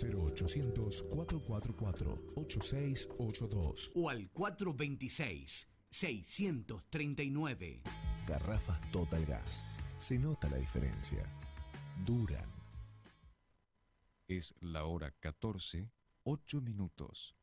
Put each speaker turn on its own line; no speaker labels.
0800-444-8682
o al 426-639.
Garrafas Total Gas. Se nota la diferencia. Duran.
Es la hora 14:08.